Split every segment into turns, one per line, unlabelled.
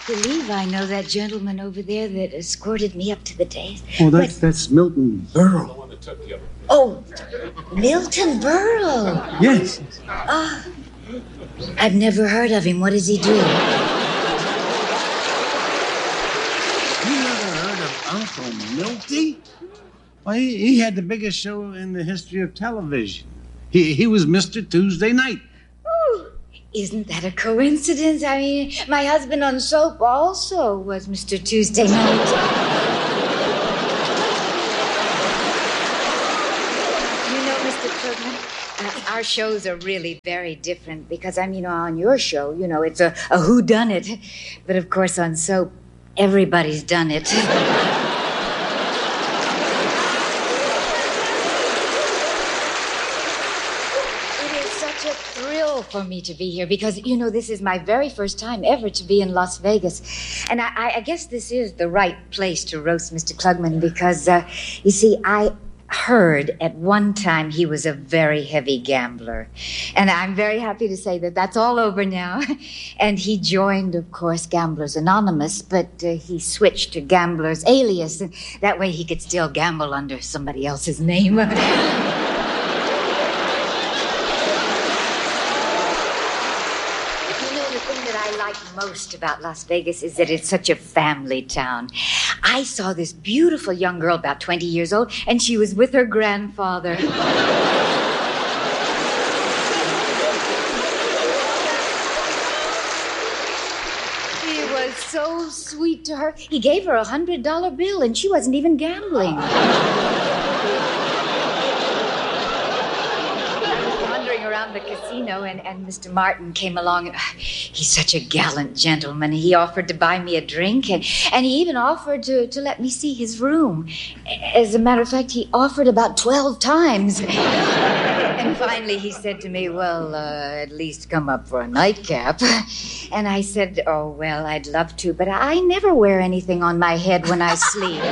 believe I know that gentleman over there that escorted me up to the dais.
Oh, that's Milton Berle.
Oh, Milton Berle.
Yes.
Oh, I've never heard of him. What does he do?
You never heard of Uncle Milty? Well, he had the biggest show in the history of television. He was Mr. Tuesday Night.
Oh, isn't that a coincidence? I mean, my husband on soap also was Mr. Tuesday Night. You know, Mr. Krugman, our shows are really very different because, I mean, on your show, you know, it's a whodunit. But, of course, on soap, everybody's done it. For me to be here because, you know, this is my very first time ever to be in Las Vegas. And I guess this is the right place to roast Mr. Klugman because, you see, I heard at one time he was a very heavy gambler. And I'm very happy to say that that's all over now. And he joined, of course, Gamblers Anonymous, but he switched to Gamblers Alias. And that way he could still gamble under somebody else's name. Most about Las Vegas is that it's such a family town. I saw this beautiful young girl about 20 years old, and she was with her grandfather. He was so sweet to her. He gave her a $100 bill, and she wasn't even gambling. Around the casino, and Mr. Martin came along. He's such a gallant gentleman. He offered to buy me a drink, and he even offered to let me see his room. As a matter of fact, he offered about 12 times. And finally he said to me, well, at least come up for a nightcap. And I said, oh, well, I'd love to, but I never wear anything on my head when I sleep.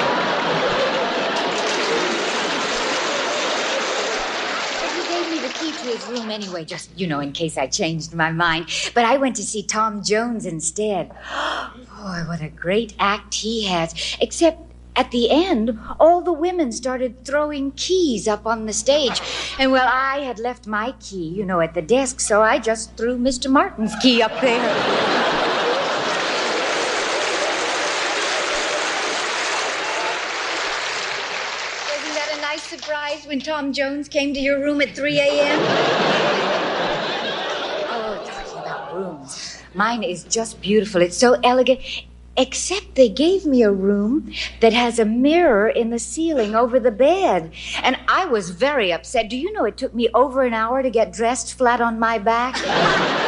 His room anyway, just, you know, in case I changed my mind. But I went to see Tom Jones instead. Boy, what a great act he has. Except at the end, all the women started throwing keys up on the stage. And, well, I had left my key, you know, at the desk, so I just threw Mr. Martin's key up there. Surprise when Tom Jones came to your room at 3 a.m.? Oh, talking about rooms. Mine is just beautiful. It's so elegant. Except they gave me a room that has a mirror in the ceiling over the bed. And I was very upset. Do you know it took me over an hour to get dressed flat on my back?